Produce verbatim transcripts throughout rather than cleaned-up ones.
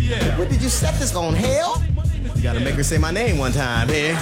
What did you set this on, hell? You gotta make her say my name one time here.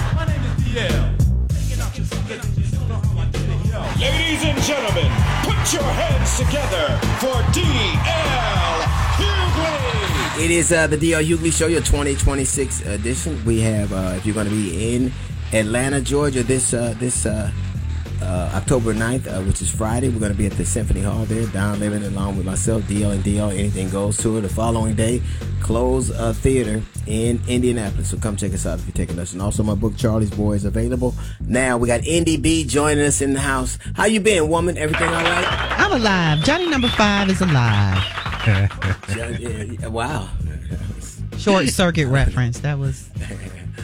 Ladies and gentlemen, put your hands together for D L Hughley. It is uh, the D L Hughley Show, your twenty twenty-six edition. We have, uh, if you're going to be in Atlanta, Georgia, this uh, this uh, uh, October ninth, uh, which is Friday, we're going to be at the Symphony Hall there. Don Lemon along with myself, D L and D L, Anything Goes tour. The following day, Close uh, Theater in Indianapolis. So come check us out if you're taking us. And also my book, Charlie's Boy, is available. Now we got Indy B joining us in the house. How you been, woman? Everything all right? I'm alive. Johnny number five is alive. Wow. Short circuit reference. That was yeah,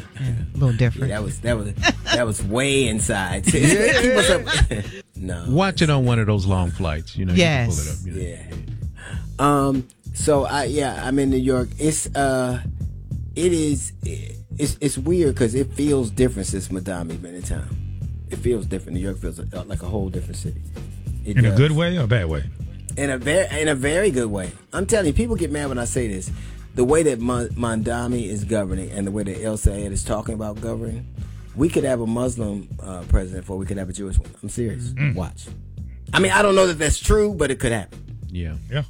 a little different. Yeah, that was that was that was way inside. Keep us up. No. Watch it on one of those long flights. You know. Yes. You can pull it up. You know? Yeah. Um. So I yeah I'm in New York. It's uh, it is it's it's weird because it feels different since Madame been in town. It feels different. New York feels like a whole different city. It in does. a good way or a bad way? In a very in a very good way. I'm telling you, people get mad when I say this. The way that Mandami is governing and the way that El Sayed is talking about governing, we could have a Muslim uh, president before we could have a Jewish one. I'm serious. Mm. Watch. I mean, I don't know that that's true, but it could happen. Yeah. Yeah.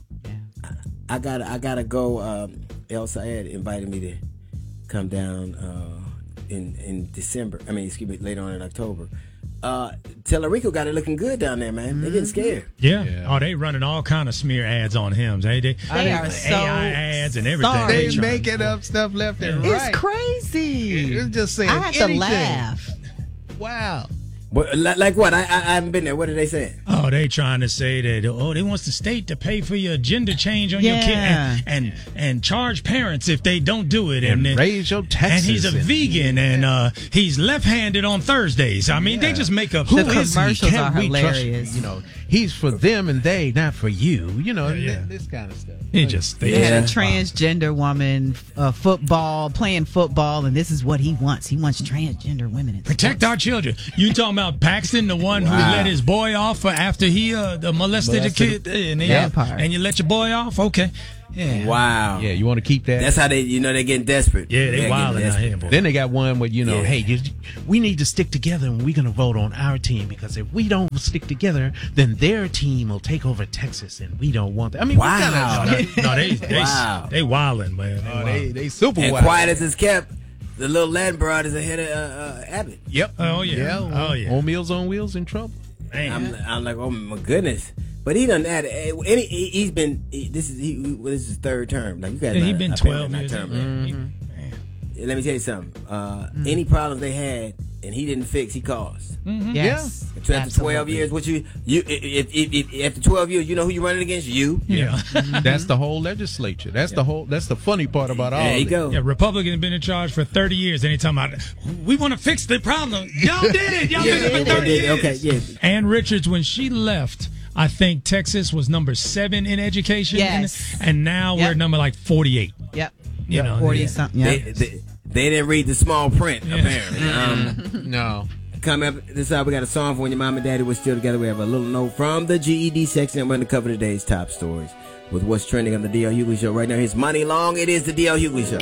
I, I gotta, I gotta go. Um, El Sayed invited me to come down uh, in in December. I mean, excuse me, later on in October. Uh, Tellerico got it looking good down there, man. They're getting scared. Yeah. Yeah. Oh, they running all kind of smear ads on him. They, they, They are A I so ads and everything. sorry. They trying- making up stuff left and It's right. crazy. It's just saying I had to anything. laugh. Wow. But like, like what? I, I I haven't been there. What did they say? Oh, they trying to say that, oh, they wants the state to pay for your gender change on your kid Yeah. and, and and charge parents if they don't do it. And then- raise your taxes. And he's a and- vegan and uh, he's left-handed on Thursdays. I mean, they just make up. The Who is he? commercials Can are we trust hilarious. you? You know, he's for them and they, not for you. You know, Yeah, yeah. th- this kind of stuff. He just They they, had a Yeah. transgender woman, uh, football, playing football, and this is what he wants. He wants transgender women. in protect our children. You talking about Paxton, the one who Wow. let his boy off for after he uh, the molested, Molested. the kid, and, they, That part. and you let your boy off? Okay, yeah, Wow. Yeah, you want to keep that? That's how they, you know, they're getting desperate. yeah, they They're wilding getting out desperate. here, boy. Then they got one where, you know, Yeah. hey, you, we need to stick together and we're going to vote on our team because if we don't stick together, then their team will take over Texas and we don't want that. I mean, Wow. what kind of, no, they they Wow. they wilding, man. They oh, they, wildin'. they super And wild. quiet as it's kept, the little Latin broad is ahead of uh, uh, Abbott. Yep. Oh, yeah. Oh, yeah. On Meals on Wheels in trouble. Man. I'm, I'm like, oh my goodness. But he done that. Any, he, he's been. He, this is he. Well, this is his third term. Like you guys. Yeah, he not- been apparently twelve not years. term, Mm-hmm. right? Man. Let me tell you something. Uh, Any problems they had and he didn't fix, he caused. Yes. So after twelve years, what you you if, if, if after twelve years, you know who you running against? You. Yeah. That's the whole legislature. That's the whole. That's the funny part about all. There you this. go. Yeah, Republicans have been in charge for thirty years. And they talking about, we want to fix the problem. Y'all did it. Y'all Yeah, did it yeah, for thirty yeah, years. okay, yeah. Ann Richards, when she left, I think Texas was number seven in education. Yes. And now Yep. we're number like forty-eight. Yep. You know, forty yeah. something. They, Yep. they, they didn't read the small print Yeah. apparently. Um, No. Coming up this hour, we got a song for when your mom and daddy were still together. We have a little note from the G E D section, and we're going to cover today's top stories with what's trending on the D L Hughley Show right now. Here's Money Long. It is the D L Hughley Show.